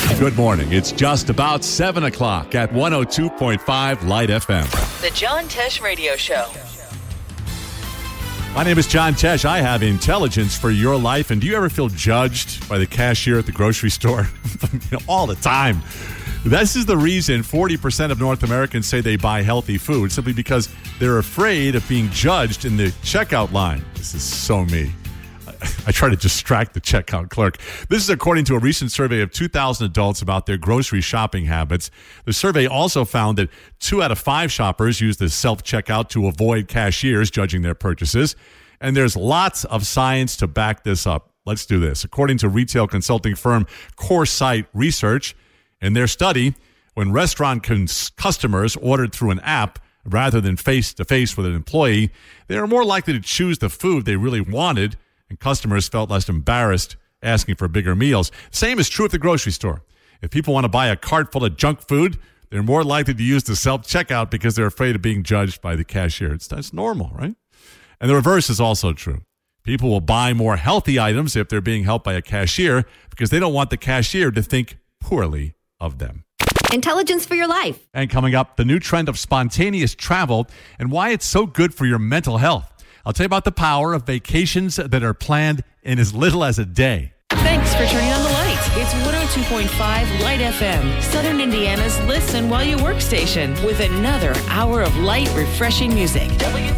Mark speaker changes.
Speaker 1: Good morning. It's just about 7 o'clock at 102.5 Light FM.
Speaker 2: The John Tesh Radio Show.
Speaker 1: My name is John Tesh. I have intelligence for your life. And do you ever feel judged by the cashier at the grocery store? All the time. This is the reason 40% of North Americans say they buy healthy food, simply because they're afraid of being judged in the checkout line. This is so me. I try to distract the checkout clerk. This is according to a recent survey of 2,000 adults about their grocery shopping habits. The survey also found that 2 out of 5 shoppers use the self-checkout to avoid cashiers judging their purchases. And there's lots of science to back this up. Let's do this. According to retail consulting firm CoreSight Research, in their study, when restaurant customers ordered through an app rather than face-to-face with an employee, they are more likely to choose the food they really wanted, and customers felt less embarrassed asking for bigger meals. Same is true at the grocery store. If people want to buy a cart full of junk food, they're more likely to use the self-checkout because they're afraid of being judged by the cashier. That's normal, right? And the reverse is also true. People will buy more healthy items if they're being helped by a cashier because they don't want the cashier to think poorly of them.
Speaker 3: Intelligence for your life.
Speaker 1: And coming up, the new trend of spontaneous travel and why it's so good for your mental health. I'll tell you about the power of vacations that are planned in as little as a day.
Speaker 2: Thanks for turning on the light. It's 102.5 Light FM, Southern Indiana's listen while you work station, with another hour of light, refreshing music.